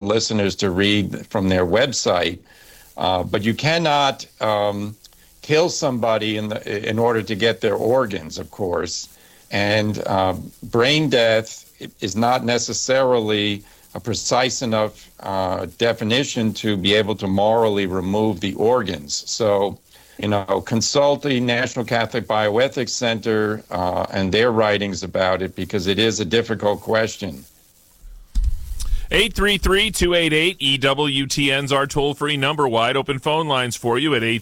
listeners to read from their website. But you cannot kill somebody in order to get their organs, of course. And brain death is not necessarily a precise enough definition to be able to morally remove the organs. So, consult the National Catholic Bioethics Center and their writings about it, because it is a difficult question. 833-288-EWTN's our toll-free number. Wide open phone lines for you at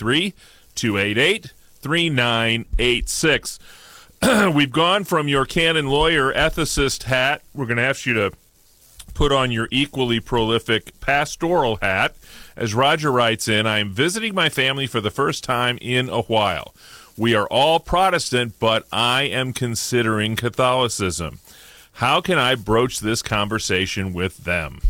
833-288-3986. We've gone from your canon lawyer ethicist hat. We're going to ask you to put on your equally prolific pastoral hat. As Roger writes in, I am visiting my family for the first time in a while. We are all Protestant, but I am considering Catholicism. How can I broach this conversation with them?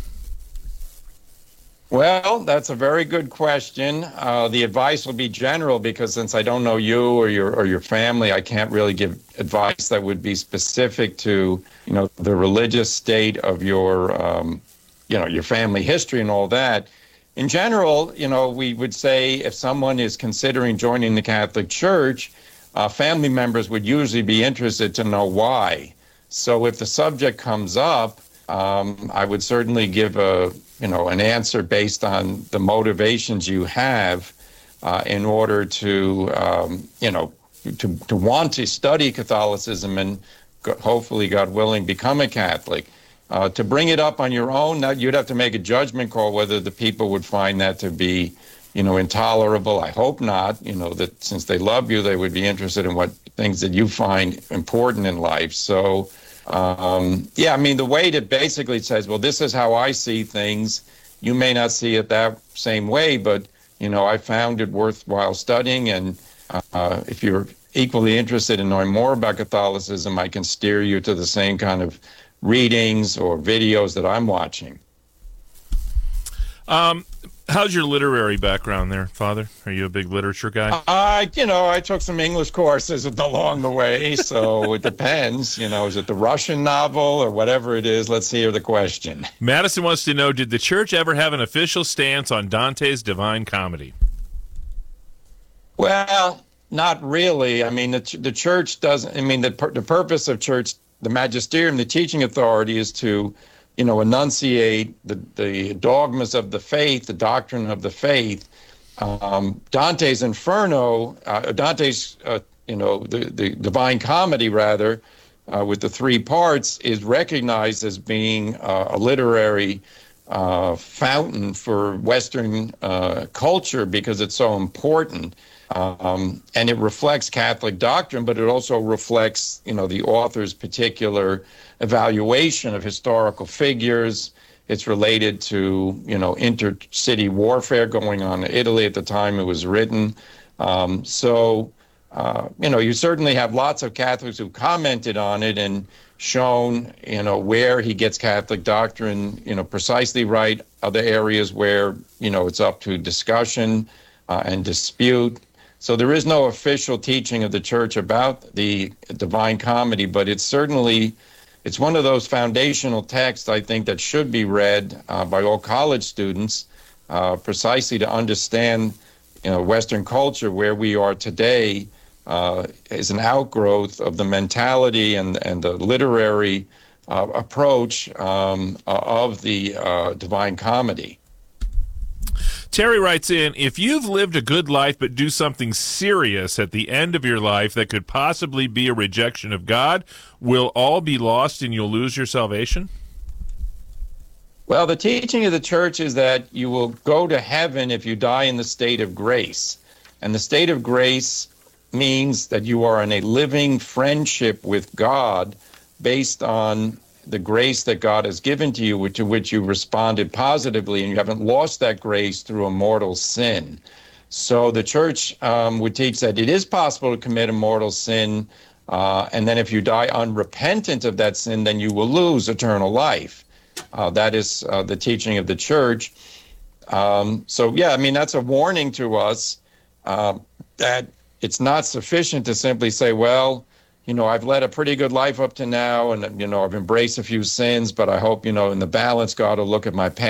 Well, that's a very good question. The advice will be general, because since I don't know you or your family, I can't really give advice that would be specific to, the religious state of your family history and all that. In general, we would say if someone is considering joining the Catholic Church, family members would usually be interested to know why. So if the subject comes up, I would certainly give an answer based on the motivations you have in order to want to study Catholicism and hopefully, God willing, become a Catholic. To bring it up on your own, you'd have to make a judgment call whether the people would find that to be, intolerable. I hope not, that since they love you, they would be interested in what things that you find important in life. So, the way that basically says, well, this is how I see things. You may not see it that same way, but, I found it worthwhile studying. And if you're equally interested in knowing more about Catholicism, I can steer you to the same kind of readings or videos that I'm watching. How's your literary background there, Father? Are you a big literature guy? I took some English courses along the way, so it depends. Is it the Russian novel or whatever it is? Let's hear the question. Madison wants to know, did the church ever have an official stance on Dante's Divine Comedy? Well, not really. I mean, the church doesn't, the purpose of church, the magisterium, the teaching authority is to enunciate the dogmas of the faith, the doctrine of the faith. Dante's Inferno, the Divine Comedy, rather, with the three parts, is recognized as being a literary fountain for Western culture because it's so important. And it reflects Catholic doctrine, but it also reflects, the author's particular evaluation of historical figures. It's related to, intercity warfare going on in Italy at the time it was written. You certainly have lots of Catholics who commented on it and shown, where he gets Catholic doctrine, precisely right. Other areas where, it's up to discussion and dispute. So there is no official teaching of the church about the Divine Comedy, but it's one of those foundational texts, I think, that should be read by all college students precisely to understand, Western culture, where we are today, is an outgrowth of the mentality and the literary approach of the Divine Comedy. Terry writes in, if you've lived a good life but do something serious at the end of your life that could possibly be a rejection of God, will all be lost and you'll lose your salvation? Well, the teaching of the church is that you will go to heaven if you die in the state of grace. And the state of grace means that you are in a living friendship with God based on the grace that God has given to you, to which you responded positively, and you haven't lost that grace through a mortal sin. So the church would teach that it is possible to commit a mortal sin, and then if you die unrepentant of that sin, then you will lose eternal life. That is the teaching of the church. That's a warning to us that it's not sufficient to simply say, well, I've led a pretty good life up to now, and, I've embraced a few sins, but I hope, in the balance, God will look at my past